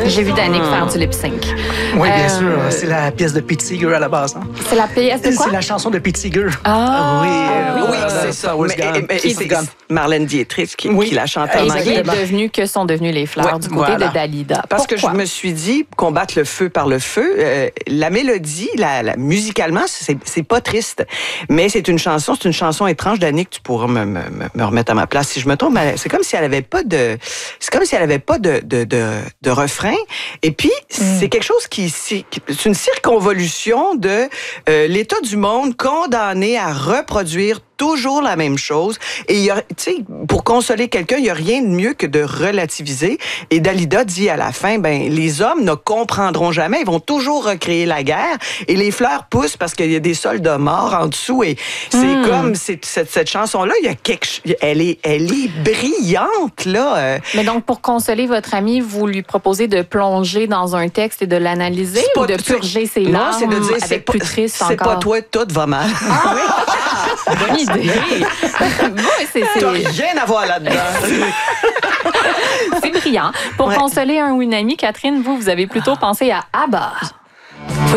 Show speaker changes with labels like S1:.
S1: J'ai vu Danick faire du lip-sync.
S2: Oui, bien sûr. C'est la pièce de Pete Seeger à la base. Hein?
S1: C'est la pièce de quoi?
S2: C'est la chanson de Pete Seeger.
S3: Oui, c'est ça. Mais c'est Marlène Dietrich qui la chante en anglais.
S1: Que sont devenus les fleurs du côté de Dalida.
S3: Parce que je me suis dit, combattre le feu par le feu, la mélodie, musicalement, c'est pas triste. Mais c'est une chanson étrange. Danick, tu pourras me remettre à ma place si je me trompe. C'est comme si elle avait pas de refrain. Et puis, c'est quelque chose c'est une circonvolution de l'état du monde condamné à reproduire toujours la même chose. Et pour consoler quelqu'un, il n'y a rien de mieux que de relativiser. Et Dalida dit à la fin, les hommes ne comprendront jamais. Ils vont toujours recréer la guerre. Et les fleurs poussent parce qu'il y a des soldats morts en dessous. Et c'est comme cette chanson-là, elle est brillante, là.
S1: Mais donc, pour consoler votre ami, vous lui proposez de plonger dans un texte et de l'analyser ou de purger ses larmes?
S3: Non, c'est de dire, c'est pas toi, tout va mal.
S1: Bonne idée.
S3: T'as rien à voir là-dedans.
S1: C'est brillant. Pour consoler un ou une amie, Catherine, vous avez plutôt pensé à ABBA.